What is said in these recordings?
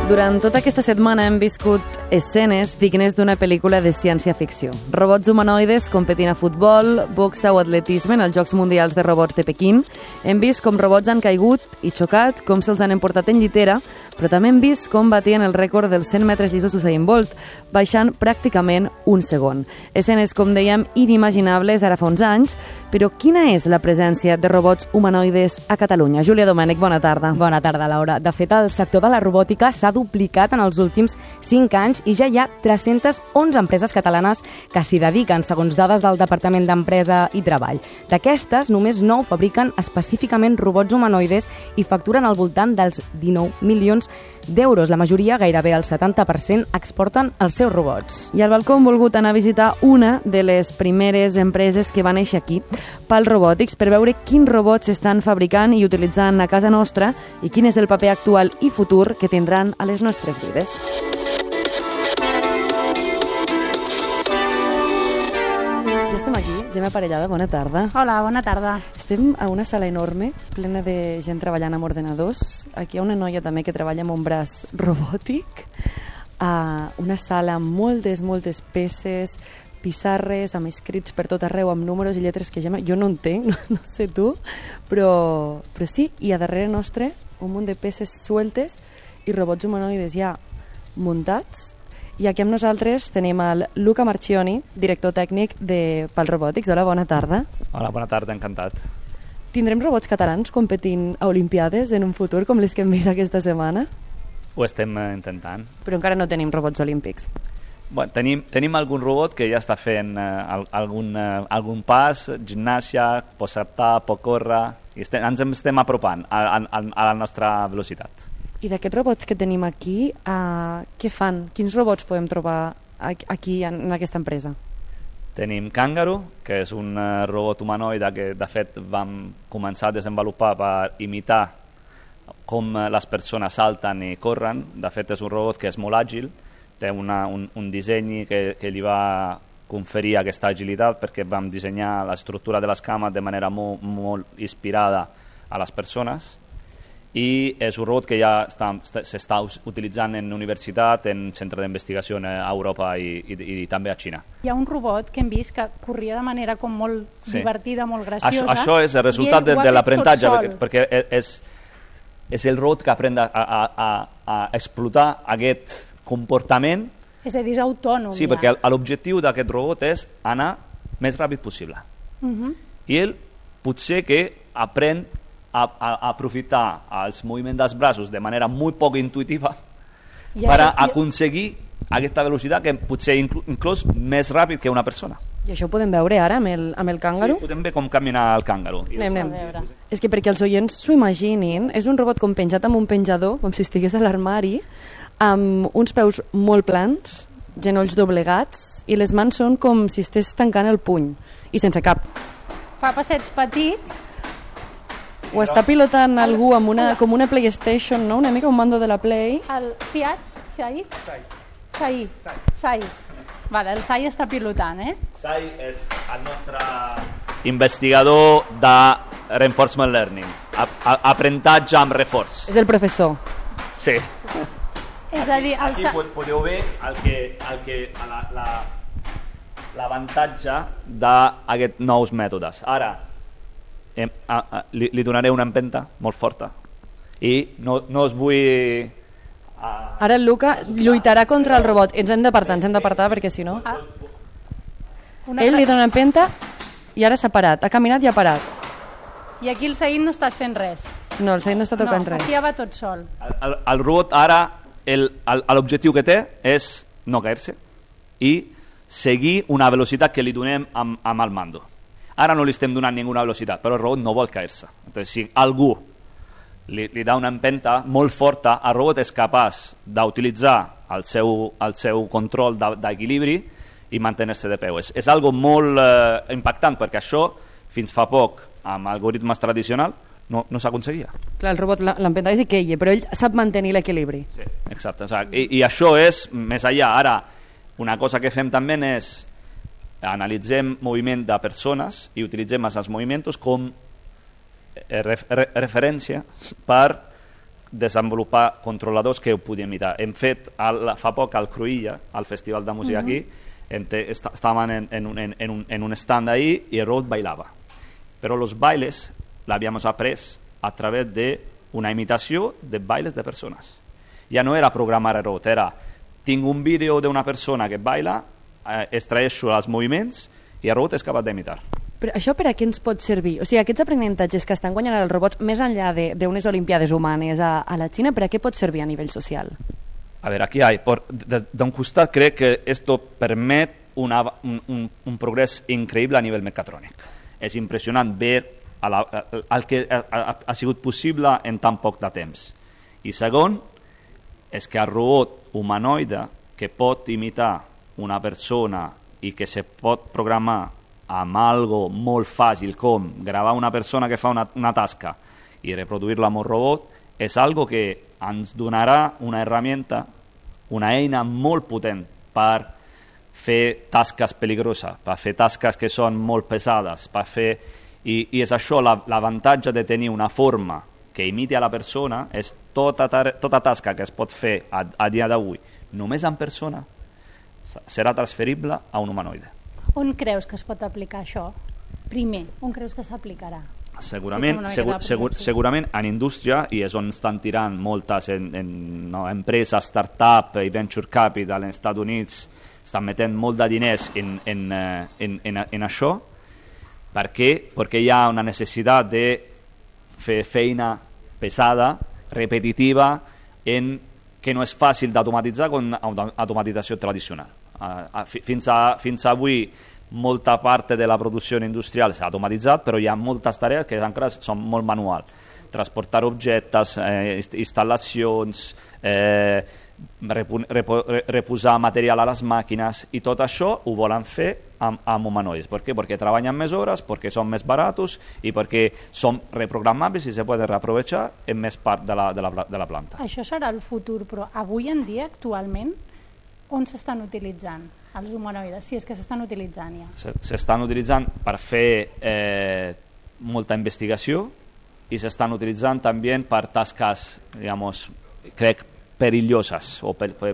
Durant tota aquesta setmana hem viscut escenes dignes d'una pel·lícula de ciència-ficció. Robots humanoides competint a futbol, boxa o atletisme en els Jocs Mundials de Robots de Pequín. Hem vist com robots han caigut i xocat, com se'ls han emportat en llitera, però també hem vist com batien el rècord dels 100 metres llisos d'Usain Bolt, baixant pràcticament un segon. Escenes, com dèiem, inimaginables ara fa uns anys, però quina és la presència de robots humanoides a Catalunya? Júlia Domènech, bona tarda. Bona tarda, Laura. De fet, el sector de la robòtica s'ha duplicat en els últims 5 anys i ja hi ha 311 empreses catalanes que s'hi dediquen, segons dades del Departament d'Empresa i Treball. D'aquestes, només 9 fabriquen específicament robots humanoides i facturen al voltant dels 19 milions d'euros. La majoria, gairebé el 70%, exporten els seus robots. I al balcó hem volgut anar a visitar una de les primeres empreses que va néixer aquí, PAL Robotics, per veure quins robots s'estan fabricant i utilitzant a casa nostra i quin és el paper actual i futur que tindran a les nostres vides. Ja estem aquí, Gemma Parellada, bona tarda. Hola, bona tarda. Estem a una sala enorme, plena de gent treballant amb ordenadors. Aquí hi ha una noia també que treballa amb un braç robòtic. Una sala amb moltes peces, pissarres, amb escrits per tot arreu, amb números i lletres que Gemma, jo no entenc, no sé tu, però sí, i a darrere nostre un munt de peces sueltes i robots humanoides ja muntats. I aquí amb nosaltres tenim el Luca Marchioni, director tècnic de PAL Robotics. Hola, bona tarda. Hola, bona tarda, encantat. Tindrem robots catalans competint a Olimpiades en un futur com les que hem vist aquesta setmana? Ho estem intentant. Però encara no tenim robots olímpics. Bueno, tenim algun robot que ja està fent algun pas, gimnàsia, pot saltar, pot córrer, i ens estem apropant a la nostra velocitat. I d'aquests robots que tenim aquí, què fan? Quins robots podem trobar aquí en aquesta empresa? Tenim Kangaroo, que és un robot humanoide que de fet vam començar a desenvolupar per imitar com les persones salten i corren. De fet és un robot que és molt àgil, té un disseny que li va conferir aquesta agilitat perquè vam dissenyar l'estructura de les cames de manera molt inspirada a les persones. I és un robot que ja s'està utilitzant en universitat, en centre d'investigació a Europa i també a Xina. Hi ha un robot que hem vist que corria de manera com molt divertida, molt graciosa. Això és el resultat de l'aprenentatge, perquè és el robot que aprèn a explotar aquest comportament. És a dir, és autònom. Sí, perquè l'objectiu d'aquest robot és anar més ràpid possible. I ell potser que aprèn a aprofitar els moviments dels braços de manera molt poc intuïtiva per aconseguir aquesta velocitat que potser inclús més ràpid que una persona. I això ho podem veure ara amb el Kangaroo? Sí, podem veure com camina el Kangaroo. Anem. És que perquè els oients s'ho imaginin, és un robot com penjat amb un penjador, com si estigués a l'armari, amb uns peus molt plans, genolls doblegats, i les mans són com si estigués tancant el puny, i sense cap. Fa passets petits. Ho està pilotant algú amb com una PlayStation, no? Una mica un mando de la Play. El Fiat? Sai. Vale, el Sai està pilotant, Sai és el nostre investigador de Reinforcement Learning, aprenentatge amb reforç. És el professor. Sí. És a dir, aquí podeu veure l'avantatge d'aquests nous mètodes. Ara, li donaré una empenta molt forta i no us vull... Ara el Luca lluitarà contra el robot. Ens hem d'apartar perquè si no... Ell li dona empenta i ara s'ha parat, ha caminat i ha parat. I aquí el Said no estàs fent res. No, el Said no està tocant res. Aquí ja va tot sol. El robot ara, l'objectiu que té és no caer-se i seguir una velocitat que li donem amb el mando. Ara no li estem donant ninguna velocitat, però el robot no vol caer-se. Entonces, si algú li dà una empenta molt forta, el robot és capaç d'utilitzar el seu control d'equilibri i mantenir-se de peu. És algo molt impactant, perquè això, fins fa poc, amb algoritmes tradicionals, no s'aconseguia. Clar, el robot l'empenta i queia, però ell sap mantenir l'equilibri. Sí, exacte. I això és més enllà. Ara, una cosa que fem també és analitzem moviment de persones i utilitzem els moviments com referència per desenvolupar controladors que ho podien imitar. Hem fet fa poc al Cruïlla, al Festival de Música aquí, estaven en un stand ahí y el robot bailaba. Pero los bailes la habíamos aprendido a través de una imitación de bailes de personas. Ya no era programar el robot, era tinc un vídeo d'una persona que baila, extraeixo els moviments i el robot és capaç d'imitar. Però això per a què ens pot servir? O sigui, aquests aprenentatges que estan guanyant els robots més enllà d'unes olimpiades humanes a la Xina, per a què pot servir a nivell social? A ver, aquí hay, d'un costat crec que esto permet un progrés increïble a nivell mecatrònic. És impressionant ver el que ha sigut possible en tan poc de temps. I segon, és que el robot humanoide que pot imitar una persona i que se pot programar amb algo molt fàcil com gravar una persona que fa una tasca i reproduir-la amb un robot, és algo que ens donarà una herramienta, una eina molt potent per fer tasques peligroses, per fer tasques que són molt pesades, per fer... I és això l'avantatge de tenir una forma que imiti a la persona, és tota tasca que es pot fer a dia d'avui només en persona serà transferible a un humanoide. On creus que es pot aplicar això? Primer, on creus que s'aplicarà? Segurament en indústria, i és on estan tirant moltes empreses, start-up i venture capital als Estats Units, estan metent molt de diners en això. Per què? Perquè hi ha una necessitat de fer feina pesada, repetitiva, que no és fàcil d'automatitzar com automatització tradicional. Fins avui molta part de la producció industrial s'ha automatitzat, però hi ha moltes tarees que encara són molt manuals. Transportar objectes, instal·lacions, reposar material a les màquines, i tot això ho volen fer amb humanoides. Per què? Perquè treballen més hores, perquè són més baratos i perquè són reprogramables i se poden reaprovechar en més part de la planta. Això serà el futur, però avui en dia, actualment, on s'estan utilitzant els humanoides, si és que s'estan utilitzant ja? S'estan utilitzant per fer molta investigació i s'estan utilitzant també per tasques, crec, perillosas o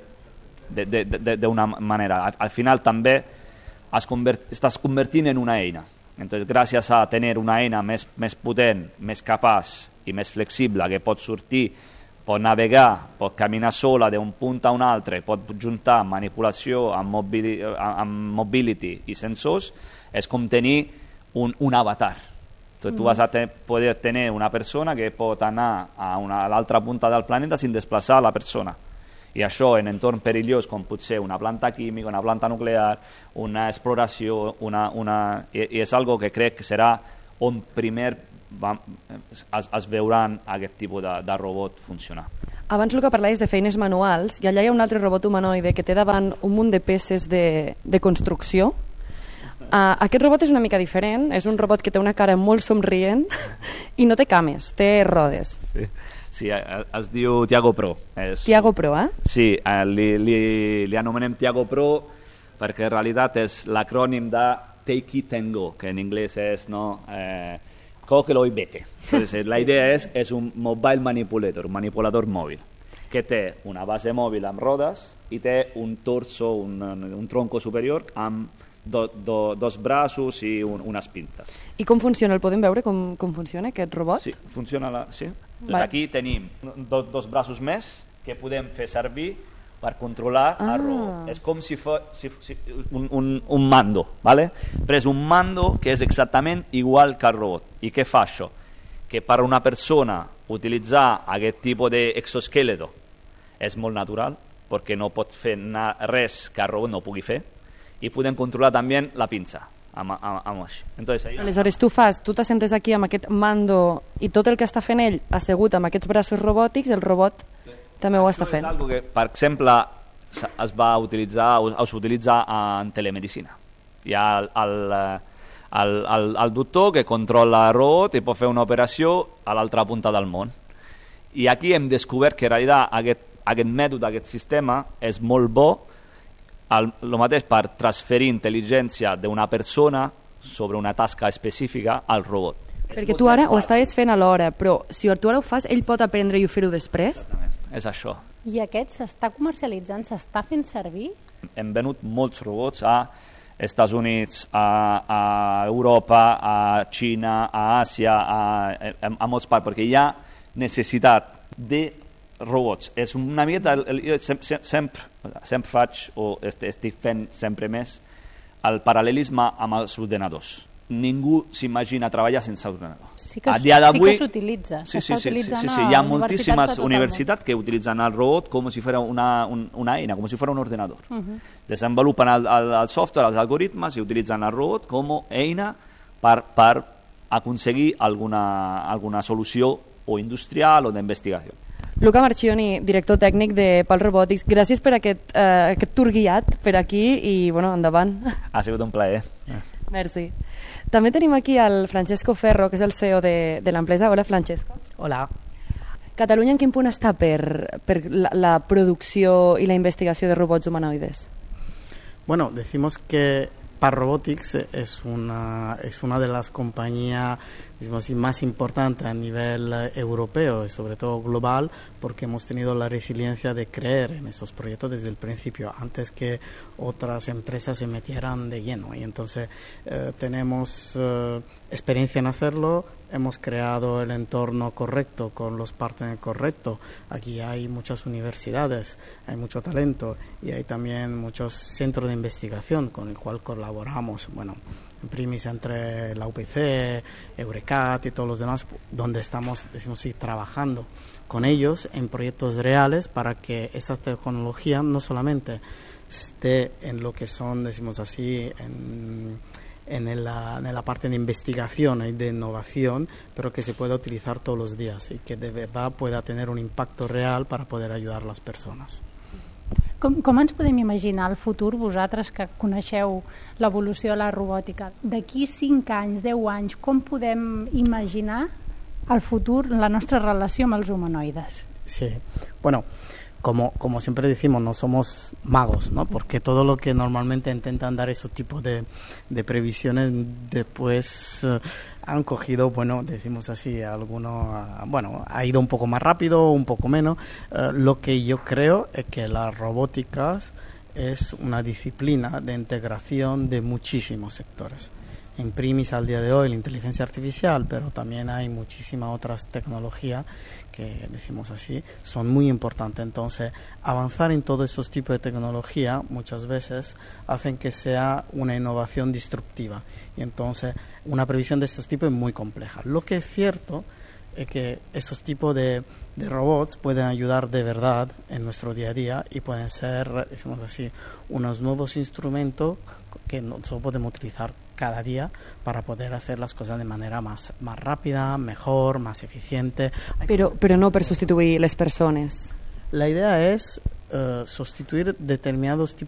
d'una manera. Al final també estàs convertint en una eina. Entonces, gràcies a tenir una eina més potent, més capaç i més flexible, que pot sortir, pot navegar, pot caminar sola d'un punt a un altre, pot juntar manipulació amb mobility i sensors, és com tenir un avatar. Tu vas a poder tenir una persona que pot anar a l'altra punta del planeta sin desplaçar la persona. I això en entorn perillós, com pot ser una planta química, una planta nuclear, una exploració, i és algo que crec que serà on primer es veuran aquest tipus de robot funcionar. Abans el que parlaves de feines manuals, i allà hi ha un altre robot humanoide que té davant un munt de peces de construcció. Aquest robot és una mica diferent, és un robot que té una cara molt somrient i no té cames, té rodes. Sí, es diu Tiago Pro. Tiago Pro, eh? Sí, li anomenem Tiago Pro perquè en realitat és l'acrònim de Take It and Go, que en anglès és cógelo y vete. Entonces, la idea és un mobile manipulator, un manipulador mòbil, que té una base mòbil amb rodes i té un torso, un tronco superior amb dos braços i unes pintes. I com funciona? El podem veure com funciona aquest robot? Sí, funciona. Sí. Vale. Aquí tenim dos braços més que podem fer servir per controlar el robot. És com si fos un mando, ¿vale? Però és un mando que és exactament igual que el robot. I què fa això? Que per una persona utilitzar aquest tipus d'exoesqueleto és molt natural, perquè no pot fer res que el robot no pugui fer, i podem controlar també la pinça amb això. Aleshores tu t'assentes aquí amb aquest mando i tot el que està fent ell assegut amb aquests braços robòtics, el robot també ho està fent. És algo que, per exemple, s'utilitza en telemedicina. Hi ha el doctor que controla el robot i pot fer una operació a l'altra punta del món. I aquí hem descobert que en realitat aquest mètode, aquest sistema és molt bo, el mateix per transferir intel·ligència d'una persona sobre una tasca específica al robot. Perquè tu ara ho estaves fent alhora, però si tu ara ho fas, ell pot aprendre i ho fer-ho després? Exactament, és això. I aquest s'està comercialitzant, s'està fent servir? Hem venut molts robots a Estats Units, a Europa, a Xina, a Àsia, a molts parts, perquè hi ha necessitat de robots. És una miqueta, jo sempre faig, o estic fent sempre més, el paral·lelisme amb els ordenadors. Ningú s'imagina treballar sense ordenador. Sí que, a dia d'avui, sí que s'utilitza. Sí, hi ha moltíssimes universitats que utilitzen el robot com si fos una eina, com si fos un ordenador. Desenvolupen el software, els algoritmes i utilitzen el robot com a eina per aconseguir alguna solució o industrial o d'investigació. Luca Marchioni, director tècnic de Pal Robotics, gràcies per aquest tour guiat per aquí i endavant. Ha sigut un plaer. Merci. També tenim aquí el Francesco Ferro, que és el CEO de l'empresa. Hola, Francesco. Hola. Catalunya en quin punt està per la producció i la investigació de robots humanoides? Bueno, decimos que Pal Robotics es una de las compañías más importantes a nivel europeo y sobre todo global, porque hemos tenido la resiliencia de creer en esos proyectos desde el principio, antes que otras empresas se metieran de lleno. Y entonces tenemos experiencia en hacerlo, hemos creado el entorno correcto con los partners correctos. Aquí hay muchas universidades, hay mucho talento y hay también muchos centros de investigación con el cual colaboramos. Bueno, en primis entre la UPC, Eurecat y todos los demás, donde estamos, decimos así, trabajando con ellos en proyectos reales para que esta tecnología no solamente esté en lo que son, decimos así, en la parte de investigación y de innovación, pero que se pueda utilizar todos los días y que de verdad pueda tener un impacto real para poder ayudar a las personas. Com ens podem imaginar el futur, vosaltres que coneixeu l'evolució de la robòtica? D'aquí 5 anys, 10 anys, com podem imaginar el futur, la nostra relació amb els humanoides? Sí, bueno, como siempre decimos, no somos magos, ¿no? Porque todo lo que normalmente intentan dar esos tipos de previsiones después han cogido, bueno, decimos así, ha ido un poco más rápido, un poco menos. Lo que yo creo es que la robótica es una disciplina de integración de muchísimos sectores. En primis al día de hoy la inteligencia artificial, pero también hay muchísimas otras tecnologías que, decimos así, son muy importantes. Entonces, avanzar en todos esos tipos de tecnología muchas veces hacen que sea una innovación disruptiva. Y entonces, una previsión de estos tipos es muy compleja. Lo que es cierto es que esos tipos de robots pueden ayudar de verdad en nuestro día a día y pueden ser, decimos así, unos nuevos instrumentos que nosotros podemos utilizar cada día para poder hacer las cosas de manera más rápida, mejor, más eficiente. Però no per substituir les persones. La idea es sustituir determinados tipos